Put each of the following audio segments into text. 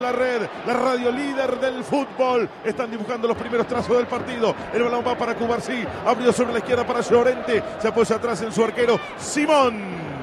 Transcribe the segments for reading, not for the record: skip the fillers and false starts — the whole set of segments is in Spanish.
La red, la radio líder del fútbol. Están dibujando los primeros trazos del partido. El balón va para Cubarsí. Abrió sobre la izquierda para Llorente. Se apoya atrás en su arquero Simón.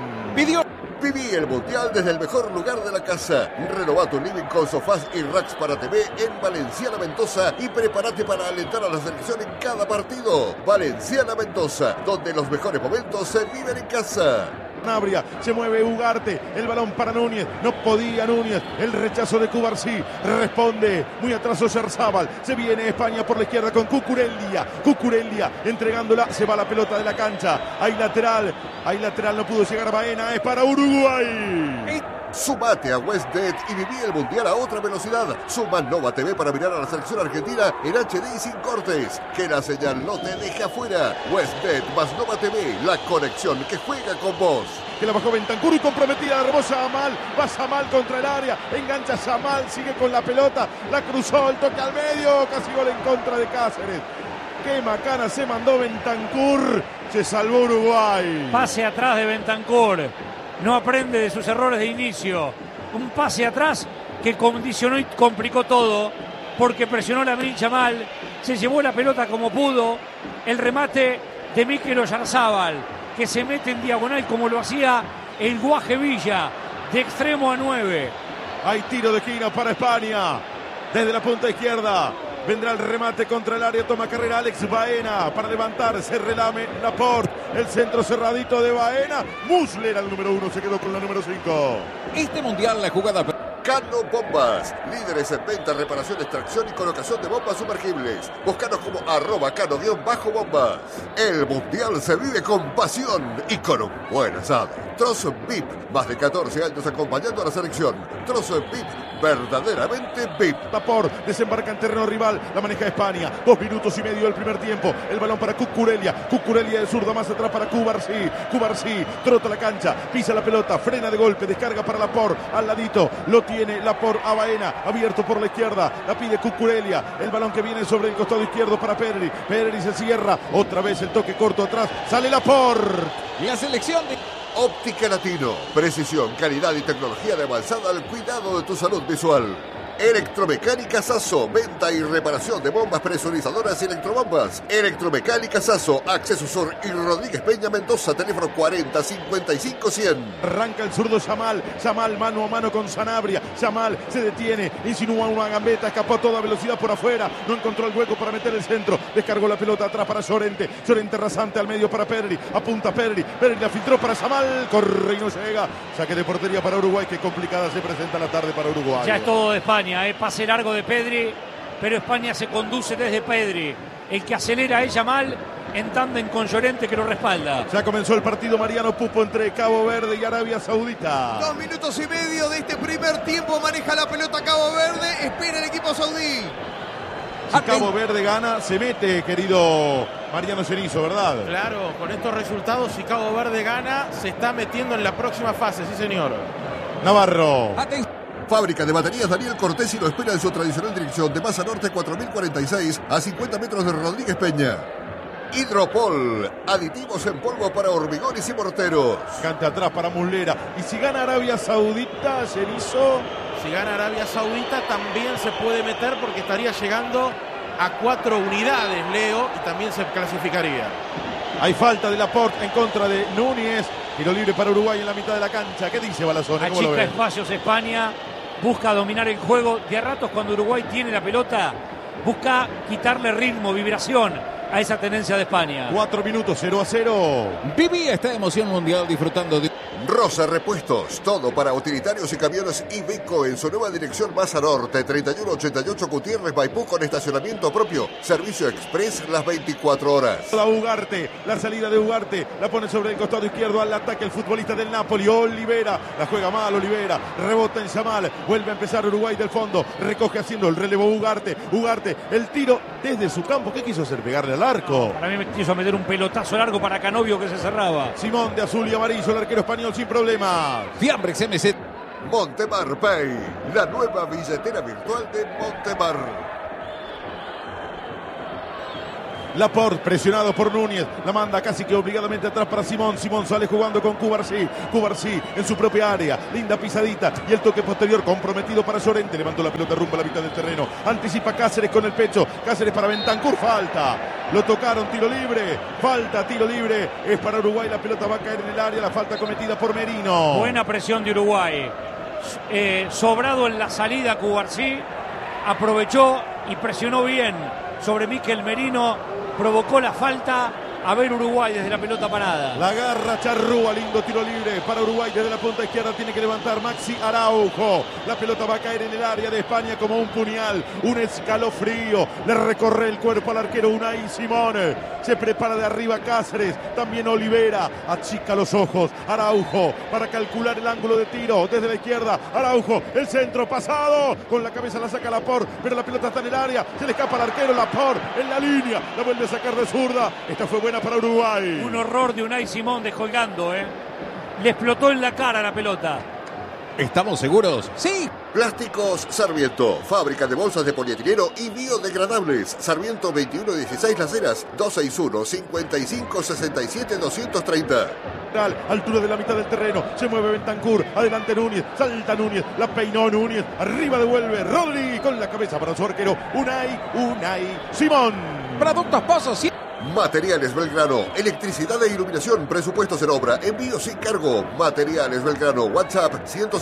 Viví el Mundial desde el mejor lugar de la casa. Renová tu living con sofás y racks para TV en Valenciana Mendoza y prepárate para alentar a la selección en cada partido. Valenciana Mendoza, donde los mejores momentos se viven en casa. Sanabria, se mueve Ugarte, el balón para Núñez, no podía Núñez, el rechazo de Cubarsí, responde, muy atrás Oyarzábal, se viene España por la izquierda con Cucurella, entregándola, se va la pelota de la cancha, hay lateral, no pudo llegar Baena, es para Uruguay. Sumate a WestNet y viví el Mundial a otra velocidad. Suma Nova TV para mirar a la selección argentina en HD y sin cortes. Que la señal no te deje afuera. WestNet más Nova TV, la conexión que juega con vos. Que la bajó Bentancur y comprometida, rebosa Amal, va Samal contra el área, engancha Samal, sigue con la pelota, la cruzó, el toque al medio, casi gol en contra de Cáceres. Qué macana se mandó Bentancur, se salvó Uruguay. Pase atrás de Bentancur. No aprende de sus errores de inicio. Un pase atrás que condicionó y complicó todo porque presionó la Lamine mal. Se llevó la pelota como pudo. El remate de Mikel Oyarzábal que se mete en diagonal como lo hacía el Guaje Villa de extremo a 9. Hay tiro de esquina para España. Desde la punta izquierda. Vendrá el remate contra el área, toma carrera Alex Baena para levantar, se relame Laporte, el centro cerradito de Baena, Muslera el número 1, se quedó con la número 5. Este mundial la jugada... Cano Bombas, líderes en venta, reparación, extracción y colocación de bombas sumergibles. Búscanos como @cano_bombas. El mundial se vive con pasión y con un buen asado. Trozo VIP, más de 14 años acompañando a la selección. Trozo VIP, verdaderamente VIP. Vapor, desembarca en terreno rival, la maneja España. 2 minutos y medio del primer tiempo. El balón para Cucurella de zurda, más atrás para Cubarsí, trota la cancha, pisa la pelota, frena de golpe, descarga para Laporte, al ladito, lo tiene Laporte a Baena, abierto por la izquierda, la pide Cucurella, el balón que viene sobre el costado izquierdo para Pedri se cierra, otra vez el toque corto atrás, sale Laporte. La selección de... Óptica Latino, precisión, calidad y tecnología de avanzada al cuidado de tu salud visual. Electromecánica Sasso, venta y reparación de bombas presurizadoras y electrobombas. Electromecánica Sasso, Acceso Sur y Rodríguez Peña Mendoza, teléfono 40 55 100. Arranca el zurdo Yamal mano a mano con Sanabria, Yamal se detiene, insinúa una gambeta, escapó a toda velocidad por afuera, no encontró el hueco para meter el centro, descargó la pelota atrás para Llorente rasante al medio para Pedri, apunta Pedri la filtró para Yamal, corre y no llega, saque de portería para Uruguay, que complicada se presenta la tarde para Uruguay. Ya es todo de España. Pase largo de Pedri, pero España se conduce desde Pedri. El que acelera es Yamal en tándem con Llorente que lo respalda. Ya comenzó el partido Mariano Pupo entre Cabo Verde y Arabia Saudita. 2 minutos y medio de este primer tiempo, maneja la pelota Cabo Verde, espera el equipo saudí. Si Cabo Verde gana, se mete, querido Mariano Cenizo, ¿verdad? Claro, con estos resultados, si Cabo Verde gana, se está metiendo en la próxima fase, sí señor. Navarro. Fábrica de baterías Daniel Cortesi lo espera en su tradicional dirección de Maza Norte 4046 a 50 metros de Rodríguez Peña. Hidropol, aditivos en polvo para hormigones y morteros. Cante atrás para Muslera. Y si gana Arabia Saudita, Cenizo. Si gana Arabia Saudita también se puede meter porque estaría llegando a 4 unidades, Leo, y también se clasificaría. Hay falta de Laporte en contra de Núñez. Tiro libre para Uruguay en la mitad de la cancha. ¿Qué dice Balazón? Achica espacios España. Busca dominar el juego. De a ratos cuando Uruguay tiene la pelota, busca quitarle ritmo, vibración a esa tendencia de España. 4 minutos, 0-0. Viví esta emoción mundial disfrutando de... Rosa Repuestos, todo para utilitarios y camiones Iveco en su nueva dirección Maza Norte, 3188 Gutiérrez Maipú con estacionamiento propio, servicio express las 24 horas. La salida de Ugarte, la pone sobre el costado izquierdo al ataque el futbolista del Napoli, Olivera, la juega mal Olivera, rebota en Yamal, vuelve a empezar Uruguay del fondo, recoge haciendo el relevo Ugarte, el tiro desde su campo, ¿qué quiso hacer? Pegarle al arco. Para mí me quiso meter un pelotazo largo para Canovio que se cerraba. Simón de azul y amarillo, el arquero español sin problemas. Fiambrex MC. Montemar Pay, la nueva billetera virtual de Montemar. Laporte presionado por Núñez. La manda casi que obligadamente atrás para Simón. Simón sale jugando con Cubarsí. Cubarsí en su propia área. Linda pisadita. Y el toque posterior comprometido para Llorente. Levantó la pelota rumbo a la mitad del terreno. Anticipa Cáceres con el pecho. Cáceres para Bentancur. Falta. Lo tocaron. Tiro libre. Falta. Tiro libre. Es para Uruguay. La pelota va a caer en el área. La falta cometida por Merino. Buena presión de Uruguay. Sobrado en la salida Cubarsí. Aprovechó y presionó bien sobre Mikel Merino, provocó la falta. A ver Uruguay desde la pelota parada. La agarra Charrúa, lindo tiro libre para Uruguay desde la punta izquierda. Tiene que levantar Maxi Araujo. La pelota va a caer en el área de España como un puñal, un escalofrío. Le recorre el cuerpo al arquero Unai Simón. Se prepara de arriba Cáceres, también Olivera. Achica los ojos Araujo para calcular el ángulo de tiro desde la izquierda. Araujo, el centro pasado. Con la cabeza la saca Laporte, pero la pelota está en el área. Se le escapa al arquero Laporte en la línea. La vuelve a sacar de zurda. Esta fue buena para Uruguay. Un horror de Unai Simón descolgando, Le explotó en la cara la pelota. ¿Estamos seguros? Sí. Plásticos Sarmiento, fábrica de bolsas de polietileno y biodegradables. Sarmiento 2116 Las Heras, 261-5567-230. Altura de la mitad del terreno, se mueve Bentancur, adelante Núñez, salta Núñez, la peinó Núñez, arriba devuelve Rodri con la cabeza para su arquero Unai Simón. Productos Pozos. Materiales Belgrano, electricidad e iluminación, presupuestos en obra, envío sin cargo. Materiales Belgrano, WhatsApp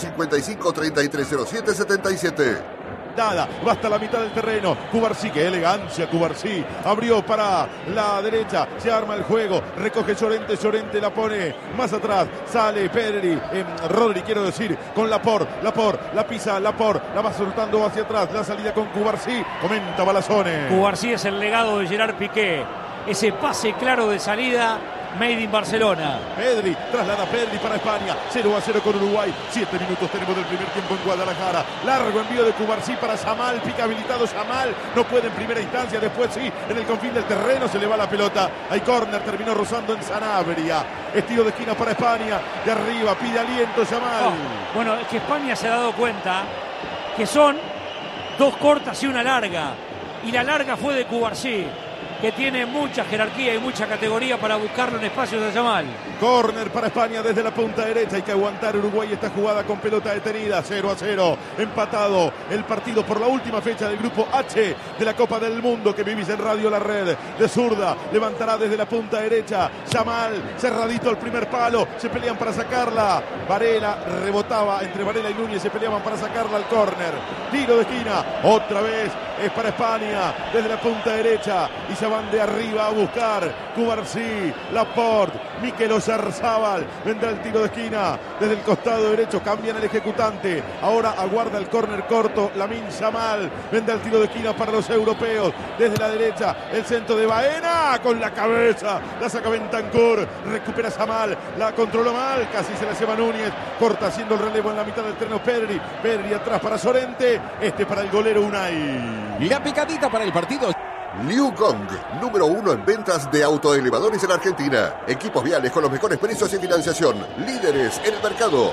155-3307-77. Dada, va hasta la mitad del terreno. Cubarsí, qué elegancia Cubarsí. Abrió para la derecha, se arma el juego, recoge Llorente, Llorente la pone más atrás, sale Rodri quiero decir, con Laporte, la pisa Laporte, la va soltando hacia atrás, la salida con Cubarsí, comenta Balazone. Cubarsí es el legado de Gerard Piqué. Ese pase claro de salida, made in Barcelona. Pedri, traslada Pedri para España, 0-0 con Uruguay. 7 minutos tenemos del primer tiempo en Guadalajara. Largo envío de Cubarsí para Yamal, pica habilitado Yamal, no puede en primera instancia, después sí, en el confín del terreno se le va la pelota. Hay córner, terminó rozando en Sanabria. Estilo de esquina para España, de arriba, pide aliento Yamal. Bueno, es que España se ha dado cuenta que son dos cortas y una larga. Y la larga fue de Cubarsí, que tiene mucha jerarquía y mucha categoría para buscarlo en espacios de Yamal. Córner para España desde la punta derecha. Hay que aguantar Uruguay esta jugada con pelota detenida. 0-0. Empatado el partido por la última fecha del grupo H de la Copa del Mundo que vivís en Radio La Red. De zurda levantará desde la punta derecha Yamal, cerradito al primer palo. Se pelean para sacarla. Varela rebotaba entre Varela y Núñez. Se peleaban para sacarla al córner. Tiro de esquina. Otra vez es para España desde la punta derecha. Y se van de arriba a buscar Cubarsí, Laporte, Mikel Oyarzábal. Vendrá el tiro de esquina desde el costado derecho. Cambian el ejecutante. Ahora aguarda el córner corto Lamine Yamal. Vendrá el tiro de esquina para los europeos. Desde la derecha el centro de Baena con la cabeza. La saca Bentancur. Recupera Yamal. La controló mal. Casi se la lleva Núñez. Corta haciendo el relevo en la mitad del terreno Pedri. Pedri atrás para Llorente. Para el golero Unai. La picadita para el partido. Liu Gong, número 1 en ventas de autoelevadores en Argentina. Equipos viales con los mejores precios y financiación. Líderes en el mercado.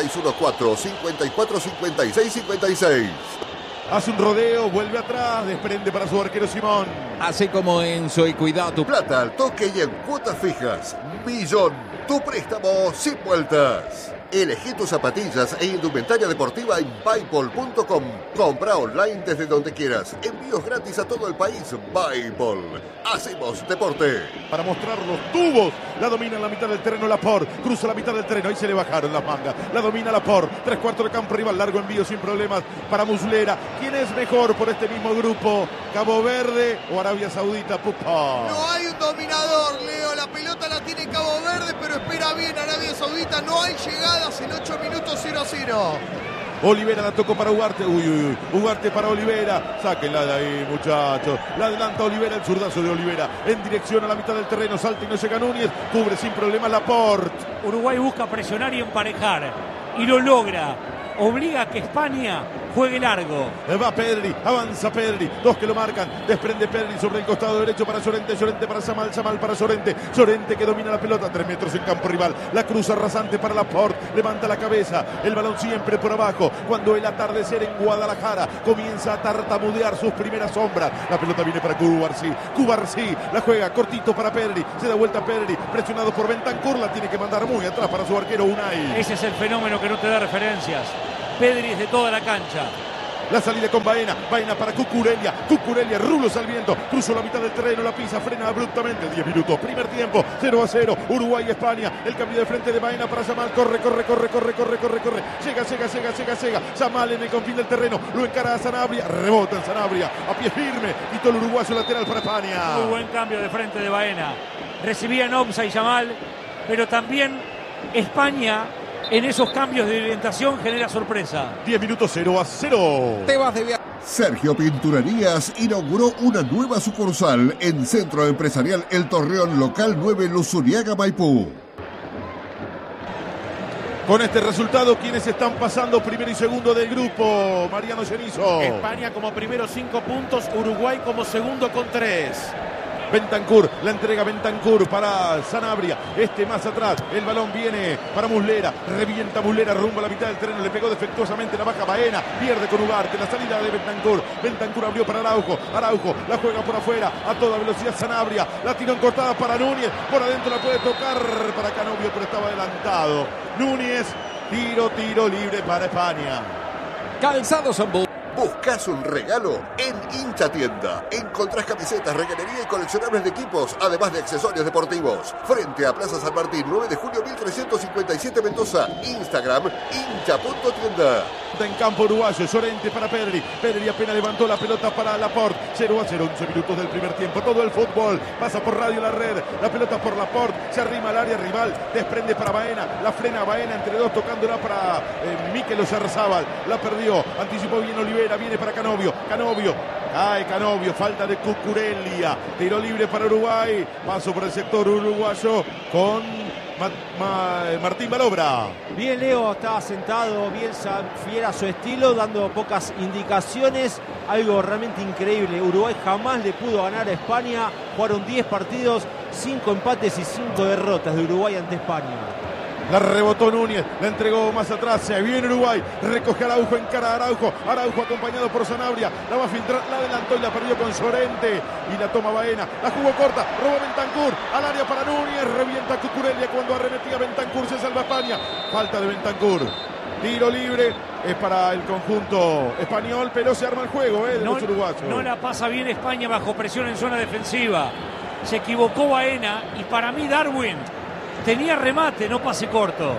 2614-545656. Hace un rodeo, vuelve atrás, desprende para su arquero Simón. Hace como Enzo y cuidado tu plata al toque y en cuotas fijas. Millón, tu préstamo sin vueltas. Elegí tus zapatillas e indumentaria deportiva en Buypol.com. Compra online desde donde quieras. Envíos gratis a todo el país. Buypol. Hacemos deporte. Para mostrar los tubos. La domina en la mitad del terreno Laporte. Cruza la mitad del terreno. Ahí se le bajaron las mangas. La domina Laporte. 3/4 de campo rival. Largo envío sin problemas para Muslera. ¿Quién es mejor por este mismo grupo? ¿Cabo Verde o Arabia Saudita? Pupa. No hay un dominador, Leo. La pelota la tiene Cabo Verde, pero espera bien Arabia Saudita. No hay llegadas en 8 minutos 0-0. Olivera la tocó para Ugarte. Ugarte para Olivera. Sáquenla de ahí, muchachos. La adelanta Olivera, el zurdazo de Olivera. En dirección a la mitad del terreno. Salta y no llega Núñez. Cubre sin problemas Laporte. Uruguay busca presionar y emparejar. Y lo logra. Obliga a que España juegue largo. Va Pedri, avanza Pedri, dos que lo marcan, desprende Pedri sobre el costado derecho para Llorente, Llorente para Samal, Samal para Llorente, Llorente que domina la pelota, 3 metros en campo rival, la cruza rasante para Laporte, levanta la cabeza, el balón siempre por abajo, cuando el atardecer en Guadalajara comienza a tartamudear sus primeras sombras, la pelota viene para Cubarsí, la juega cortito para Pedri, se da vuelta Pedri, presionado por Bentancur, la tiene que mandar muy atrás para su arquero Unai. Ese es el fenómeno que no te da referencias. Pedri es de toda la cancha. La salida con Baena para Cucurella, rulos al viento, cruzó la mitad del terreno, la pisa, frena abruptamente, 10 minutos, primer tiempo, 0-0, Uruguay-España, el cambio de frente de Baena para Samal, corre, llega, Samal en el confín del terreno, lo encara a Sanabria, rebota en Sanabria, a pie firme, quitó el uruguayo lateral para España. Muy buen cambio de frente de Baena, recibía en offside Samal, pero también España en esos cambios de orientación genera sorpresa. 10 minutos, 0-0. Te vas de viaje. Sergio Pinturarías inauguró una nueva sucursal en Centro Empresarial El Torreón, local 9, Luzuriaga, Maipú. Con este resultado, ¿quiénes están pasando primero y segundo del grupo? Mariano Cenizo. España como primero 5 puntos, Uruguay como segundo con 3. Bentancur, la entrega Bentancur para Sanabria, más atrás, el balón viene para Muslera, revienta Muslera rumbo a la mitad del terreno, le pegó defectuosamente la baja Baena, pierde con Ugarte, la salida de Bentancur abrió para Araujo, la juega por afuera, a toda velocidad Sanabria, la tiró en cortada para Núñez, por adentro la puede tocar para Canovio, pero estaba adelantado, Núñez, tiro libre para España. Calzados Zambú. ¿Buscas un regalo? En Hincha Tienda. Encontrás camisetas, reguerería y coleccionables de equipos, además de accesorios deportivos. Frente a Plaza San Martín, 9 de junio 1357 Mendoza. Instagram, hincha.tienda. En campo uruguayo, Llorente para Pedri apenas levantó la pelota para Laporte, 0-0, 11 minutos del primer tiempo, todo el fútbol, pasa por Radio La Red, la pelota por Laporte, se arrima al área rival, desprende para Baena, la frena Baena entre dos, tocándola para Mikel Oyarzábal, la perdió, anticipó bien Olivera, viene para Canovio, cae Canovio, falta de Cucurella, tiro libre para Uruguay, paso por el sector uruguayo con Martín Balobra. Bien, Leo estaba sentado, bien fiel a su estilo, dando pocas indicaciones, algo realmente increíble. Uruguay jamás le pudo ganar a España, jugaron 10 partidos, 5 empates y 5 derrotas de Uruguay ante España. La rebotó Núñez, la entregó más atrás, se viene Uruguay, recoge Araujo, encara a Araujo acompañado por Sanabria, la va a filtrar, la adelantó y la perdió con Llorente, y la toma Baena, la jugó corta, robó Bentancur, al área para Núñez, revienta Cucurella, cuando arremetía Bentancur se salva España, falta de Bentancur, tiro libre, es para el conjunto español, pero se arma el juego de los uruguayos. No la pasa bien España bajo presión en zona defensiva, se equivocó Baena, y para mí Darwin tenía remate, no pase corto.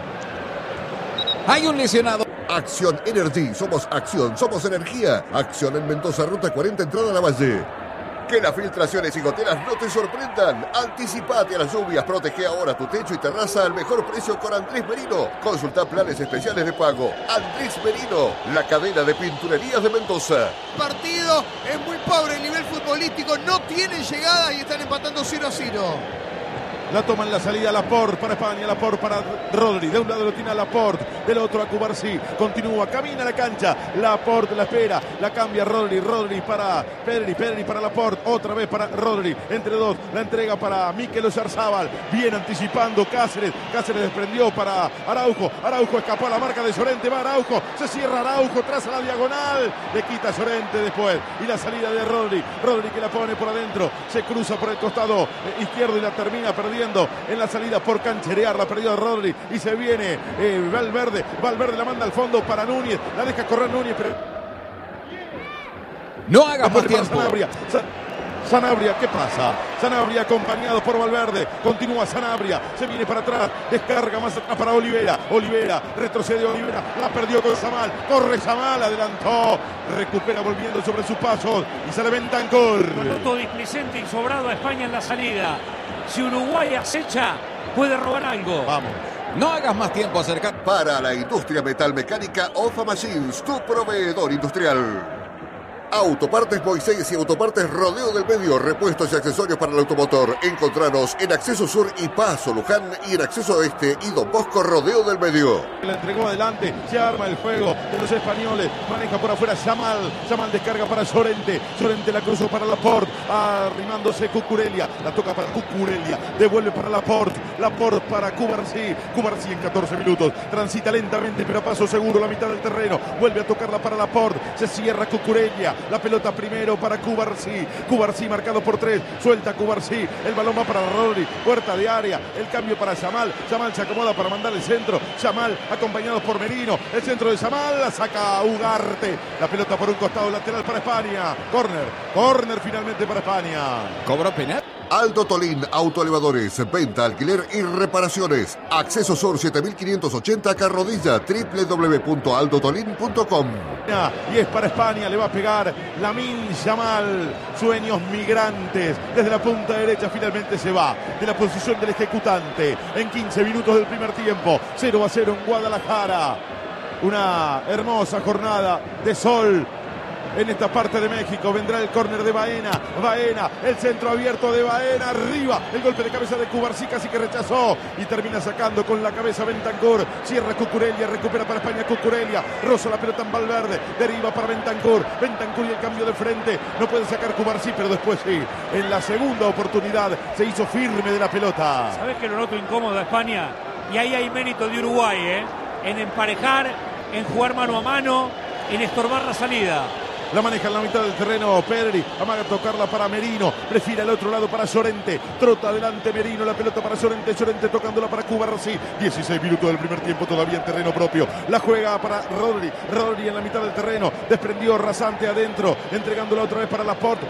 Hay un lesionado. Acción Energy, somos acción, somos energía. Acción en Mendoza, ruta 40, entrada a la Valle. Que las filtraciones y goteras no te sorprendan. Anticipate a las lluvias, protege ahora tu techo y terraza al mejor precio con Andrés Merino. Consulta planes especiales de pago. Andrés Merino, la cadena de pinturerías de Mendoza. Partido es muy pobre, el nivel futbolístico no tiene llegada y están empatando 0-0. La toma en la salida Laporte para España, Laporte para Rodri, de un lado lo tiene a Laporte, del otro a Cubarsí, continúa, camina la cancha, Laporte la espera, la cambia Rodri para Pedri para Laporte, otra vez para Rodri, entre dos, la entrega para Mikel Oyarzábal, bien anticipando Cáceres desprendió para Araujo escapó a la marca de Llorente, va Araujo, se cierra Araujo, traza la diagonal, le quita Llorente después, y la salida de Rodri que la pone por adentro, se cruza por el costado izquierdo y la termina perdiendo en la salida por cancherear, la perdió Rodri y se viene Valverde la manda al fondo para Núñez, la deja correr Núñez, pero no hagas más tiempo. Sanabria, ¿qué pasa? Sanabria acompañado por Valverde, continúa Sanabria, se viene para atrás, descarga más atrás para Olivera, retrocede Olivera, la perdió con Samal, corre Samal, adelantó, recupera volviendo sobre sus pasos y sale Bentancur. Minuto displicente y sobrado a España en la salida. Si Uruguay acecha, puede robar algo. Vamos. No hagas más tiempo acercar. Para la industria metalmecánica, OFA Machines, tu proveedor industrial. Autopartes Moisés y Autopartes Rodeo del Medio, repuestos y accesorios para el automotor. Encontranos en Acceso Sur y Paso Luján y en Acceso Oeste y Don Bosco Rodeo del Medio. La entregó adelante, se arma el juego de los españoles, maneja por afuera Yamal descarga para Llorente la cruzó para Laporte, arrimándose Cucurella, la toca para Cucurella, devuelve para Laporte para Cubarsí en 14 minutos, transita lentamente pero a paso seguro la mitad del terreno, vuelve a tocarla para Laporte, se cierra Cucurella, la pelota primero para Cubarsí marcado por 3, suelta Cubarsí, el balón va para Rodri, puerta de área, el cambio para Yamal se acomoda para mandar el centro, Yamal acompañado por Merino, el centro de Yamal, la saca Ugarte, la pelota por un costado lateral para España, corner finalmente para España. Cobró penal. Aldo Tolín, autoelevadores, venta, alquiler y reparaciones. Acceso Sur 7580 Carrodilla, www.aldotolin.com. Y es para España, le va a pegar Lamine Yamal, sueños migrantes, desde la punta derecha finalmente se va, de la posición del ejecutante, en 15 minutos del primer tiempo, 0-0 en Guadalajara, una hermosa jornada de sol. En esta parte de México vendrá el córner de Baena, el centro abierto de Baena, arriba, el golpe de cabeza de Cubarsí casi que rechazó y termina sacando con la cabeza Bentancur, cierra Cucurella, recupera para España Cucurella, roza la pelota en Valverde, deriva para Bentancur y el cambio de frente, no puede sacar Cubarsí, pero después sí, en la segunda oportunidad se hizo firme de la pelota. ¿Sabés que lo noto incómodo a España? Y ahí hay mérito de Uruguay, en emparejar, en jugar mano a mano, en estorbar la salida. La maneja en la mitad del terreno Pedri, amaga tocarla para Merino, prefiere al otro lado para Llorente, trota adelante Merino, la pelota para Llorente tocándola para Cubarsí, 16 minutos del primer tiempo todavía en terreno propio, la juega para Rodri en la mitad del terreno, desprendió rasante adentro, entregándola otra vez para Laporte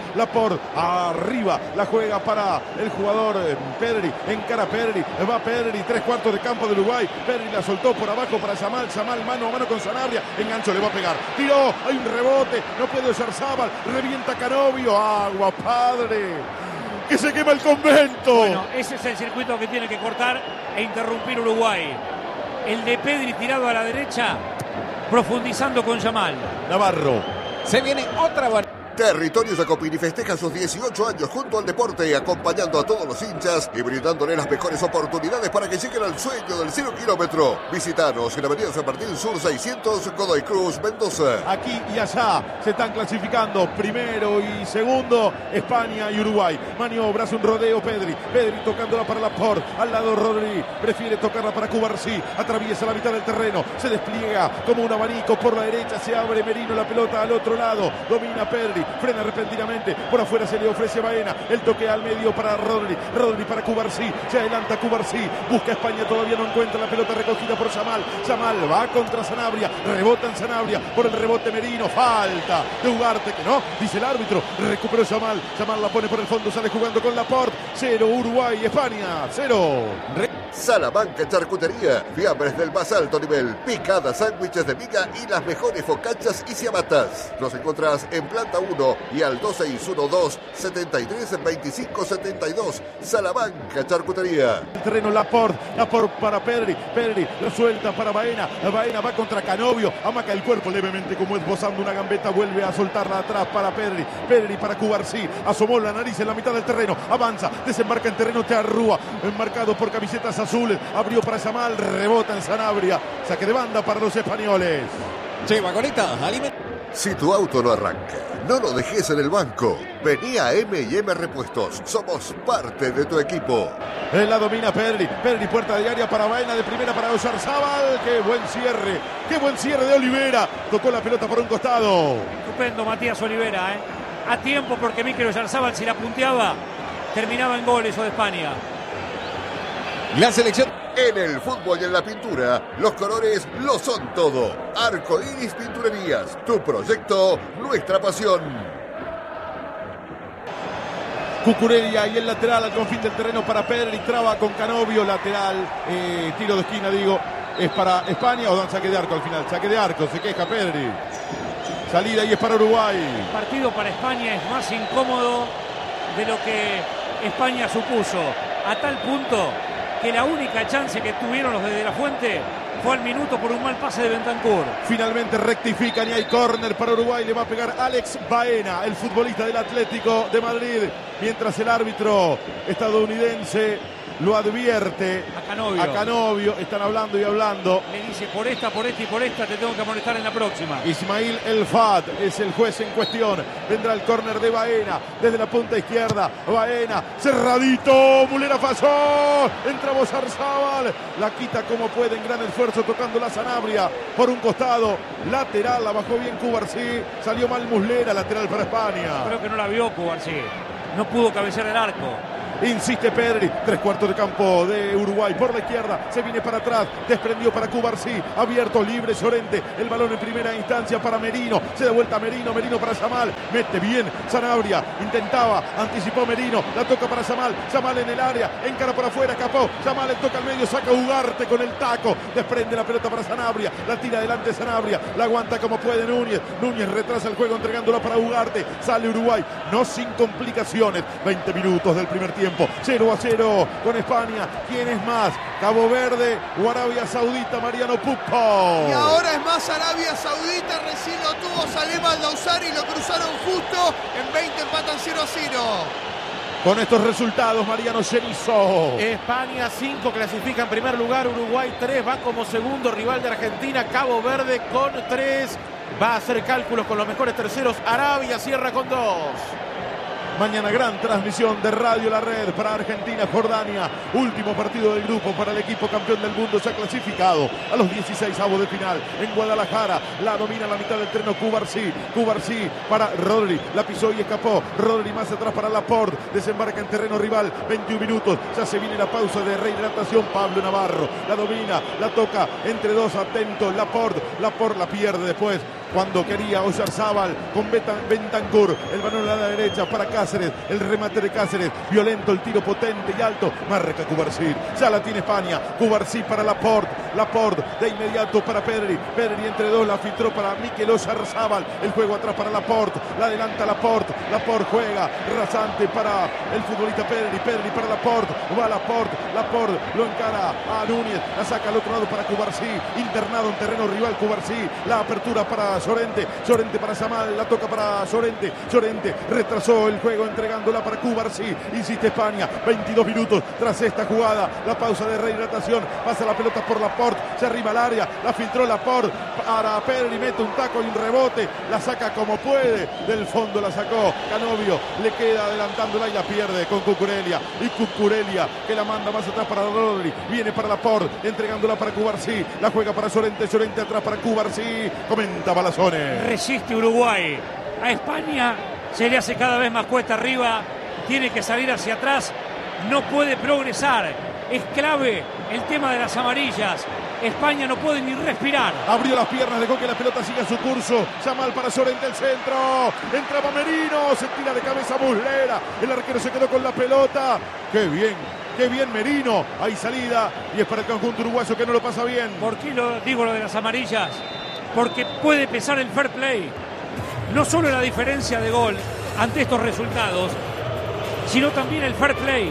arriba, la juega para el jugador Pedri, encara Pedri, va Pedri, 3/4 de campo de Uruguay, Pedri la soltó por abajo para Yamal mano a mano con Sanabria, engancho, le va a pegar, tiró, hay un rebote, no puede Oyarzábal, revienta Canovio, agua padre, que se quema el convento. Bueno, ese es el circuito que tiene que cortar e interrumpir Uruguay. El de Pedri tirado a la derecha, profundizando con Yamal. Navarro. Se viene otra Territorio Jacopini festeja sus 18 años junto al deporte, acompañando a todos los hinchas y brindándole las mejores oportunidades para que lleguen al sueño del 0 kilómetro. Visítanos en Avenida San Martín Sur 600, Godoy Cruz, Mendoza. Aquí y allá se están clasificando primero y segundo España y Uruguay. Maniobra, hace un rodeo Pedri tocándola para Laporte, al lado Rodri, prefiere tocarla para Cubarsí, atraviesa la mitad del terreno, se despliega como un abanico por la derecha, se abre Merino, la pelota al otro lado, domina Pedri, frena repentinamente, por afuera se le ofrece Baena, el toque al medio para Rodri para Cubarsí, se adelanta Cubarsí, busca España, todavía no encuentra la pelota recogida por Yamal va contra Sanabria, rebota en Sanabria, por el rebote Merino, falta de Ugarte, que no, dice el árbitro, recuperó Yamal la pone por el fondo, sale jugando con Laporte, 0 Uruguay, España, 0. Salamanca Charcutería, fiambres del más alto nivel, picadas, sándwiches de miga y las mejores focachas y ciabatas. Nos encontrás en planta 1 y al 2612-732572. Salamanca Charcutería. El terreno Laporte para Pedri, lo suelta para Baena va contra Canovio, amaca el cuerpo levemente como esbozando una gambeta, vuelve a soltarla atrás para Pedri para Cubarsí, asomó la nariz en la mitad del terreno, avanza, desembarca en terreno Charrúa, enmarcado por camisetas azules, abrió para Yamal, rebota en Sanabria, saque de banda para los españoles. Lleva golita, Si tu auto no arranca, no lo dejes en el banco. Vení a M&M Repuestos. Somos parte de tu equipo. La domina Pedri, puerta de área para Baena, de primera para Oyarzábal. Qué buen cierre de Olivera. Tocó la pelota por un costado. Estupendo Matías Olivera, a tiempo, porque Mikel Oyarzábal, si la punteaba, terminaba en gol eso de España. La selección. En el fútbol y en la pintura, los colores lo son todo. Arco Iris Pinturerías, tu proyecto, nuestra pasión. Cucurella y el lateral al confín del terreno para Pedri, traba con Canovio, lateral, tiro de esquina, es para España o dan saque de arco al final. Saque de arco, se queja Pedri. Salida y es para Uruguay. El partido para España es más incómodo de lo que España supuso, a tal punto que la única chance que tuvieron los de De La Fuente fue al minuto por un mal pase de Bentancur. Finalmente rectifican y hay córner para Uruguay. Le va a pegar Alex Baena, el futbolista del Atlético de Madrid. Mientras el árbitro estadounidense lo advierte a Canovio. Están hablando y hablando. Le dice, por esta te tengo que amonestar en la próxima. Ismail El Fad es el juez en cuestión. Vendrá el córner de Baena desde la punta izquierda. Baena, cerradito. Mulera falló. Entra Oyarzábal. La quita como puede en gran esfuerzo, tocando la Sanabria por un costado. Lateral, la bajó bien Cubarsí. Salió mal Muslera, lateral para España. Creo que no la vio Cubarsí. No pudo cabecear el arco. Insiste Pedri, 3/4 de campo de Uruguay por la izquierda, se viene para atrás, desprendió para Cubarsí, abierto, libre Llorente, el balón en primera instancia para Merino, se da vuelta Merino para Yamal, mete bien Sanabria, intentaba, anticipó Merino, la toca para Yamal en el área, encara para afuera, escapó, Yamal le toca al medio, saca Ugarte con el taco, desprende la pelota para Sanabria, la tira adelante Sanabria, la aguanta como puede Núñez retrasa el juego entregándola para Ugarte, sale Uruguay, no sin complicaciones, 20 minutos del primer tiempo. 0-0 con España. ¿Quién es más? Cabo Verde o Arabia Saudita, Mariano Pupo. Y ahora es más Arabia Saudita, recién lo tuvo Salem Al-Dawsari y lo cruzaron justo. En 20 empatan 0-0. Con estos resultados, Mariano Cenizo. España 5 clasifica en primer lugar, Uruguay 3 va como segundo, rival de Argentina, Cabo Verde con 3. Va a hacer cálculos con los mejores terceros, Arabia cierra con 2. Mañana gran transmisión de Radio La Red para Argentina-Jordania. Último partido del grupo para el equipo campeón del mundo. Se ha clasificado a los 16avos de final en Guadalajara. La domina la mitad del terreno Cubarsí. Cubarsí para Rodri. La pisó y escapó. Rodri más atrás para Laporte. Desembarca en terreno rival. 21 minutos. Ya se viene la pausa de rehidratación. Pablo Navarro la domina. La toca entre dos. Atento. Laporte la pierde después. Cuando quería Oyarzábal con Bentancur. El balón a la derecha para Cáceres. El remate de Cáceres. Violento el tiro potente y alto. Marca Cubarsí. Ya la tiene España. Cubarsí para Laporte. Laporte de inmediato para Pedri. Pedri entre dos. La filtró para Mikel Oyarzábal. El juego atrás para Laporte. La adelanta Laporte. Laporte juega rasante para el futbolista Pedri. Pedri para Laporte. Va Laporte. Laporte lo encara a Núñez. La saca al otro lado para Cubarsí. Internado en terreno rival Cubarsí. La apertura para Llorente para Yamal, la toca para Llorente retrasó el juego entregándola para Cubarsí, insiste España, 22 minutos tras esta jugada, la pausa de rehidratación, pasa la pelota por Laporte, se arriba al área, la filtró Laporte para Pedri, mete un taco y un rebote, la saca como puede, del fondo la sacó Canovio, le queda adelantándola y la pierde con Cucurella, y Cucurella que la manda más atrás para Rodri, viene para Laporte, entregándola para Cubarsí, la juega para Llorente atrás para Cubarsí, comenta Balazone. Resiste Uruguay. A España se le hace cada vez más cuesta arriba. Tiene que salir hacia atrás. No puede progresar. Es clave el tema de las amarillas. España no puede ni respirar. Abrió las piernas, dejó que la pelota siga su curso. Yamal para Llorente, el centro. Entraba Merino, se tira de cabeza Muslera. El arquero se quedó con la pelota. ¡Qué bien Merino! Hay salida y es para el conjunto uruguayo que no lo pasa bien. ¿Por qué digo lo de las amarillas? Porque puede pesar el fair play. No solo la diferencia de gol ante estos resultados, sino también el fair play.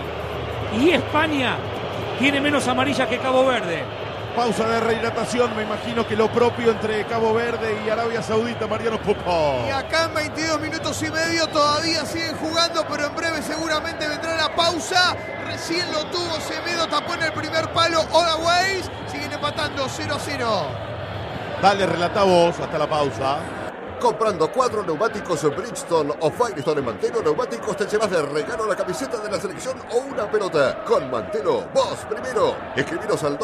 Y España tiene menos amarillas que Cabo Verde. Pausa de rehidratación, me imagino que lo propio entre Cabo Verde y Arabia Saudita, Mariano Pupo. Y acá en 22 minutos y medio todavía siguen jugando, pero en breve seguramente vendrá la pausa. Recién lo tuvo Semedo, tapó en el primer palo Odaways. Siguen empatando 0-0. Dale, relata vos hasta la pausa. Comprando 4 neumáticos Bridgestone o Firestone en Mantelo Neumáticos te llevas de regalo la camiseta de la selección o una pelota. Con Mantelo, vos primero. Escribiros al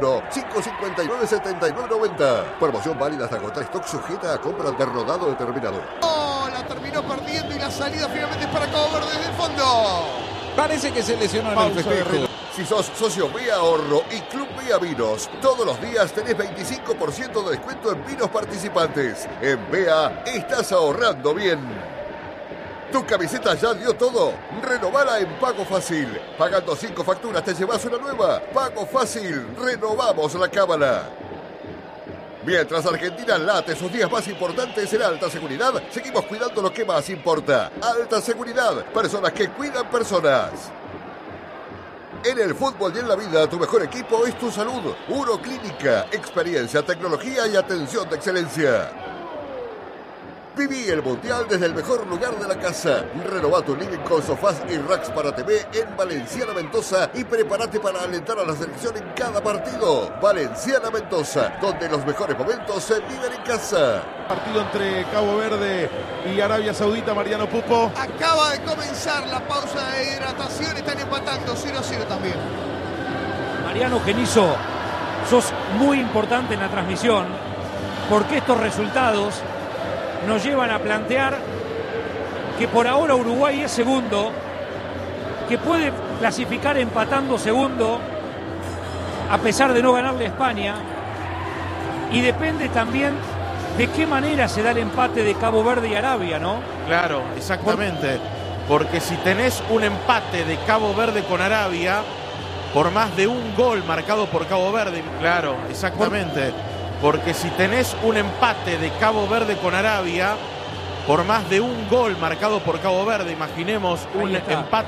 261-559-7990. Promoción válida hasta agotar stock, sujeta a compra de rodado determinado. Oh, la terminó perdiendo y la salida finalmente es para Cabo Verde desde el fondo. Parece que se lesionó en el festejo. Si sos socio Vía Ahorro y Club Vía Vinos, todos los días tenés 25% de descuento en vinos participantes. En Vea estás ahorrando bien. ¿Tu camiseta ya dio todo? Renovala en Pago Fácil. Pagando 5 facturas te llevas una nueva. Pago Fácil. Renovamos la cábala. Mientras Argentina late sus días más importantes en alta seguridad, seguimos cuidando lo que más importa. Alta seguridad. Personas que cuidan personas. En el fútbol y en la vida, tu mejor equipo es tu salud. Uroclínica, experiencia, tecnología y atención de excelencia. Viví el Mundial desde el mejor lugar de la casa. Renová tu living con sofás y racks para TV en Valenciana Mendoza y prepárate para alentar a la selección en cada partido. Valenciana Mendoza, donde los mejores momentos se viven en casa. Partido entre Cabo Verde y Arabia Saudita, Mariano Pupo. Acaba de comenzar la pausa de hidratación, están empatando 0-0 también. Mariano Genizo, sos muy importante en la transmisión porque estos resultados nos llevan a plantear que por ahora Uruguay es segundo, que puede clasificar empatando segundo a pesar de no ganarle a España, y depende también de qué manera se da el empate de Cabo Verde y Arabia, ¿no? Claro, exactamente. Porque si tenés un empate de Cabo Verde con Arabia, por más de un gol marcado por Cabo Verde, claro, exactamente. Porque si tenés un empate de Cabo Verde con Arabia, por más de un gol marcado por Cabo Verde, imaginemos un empate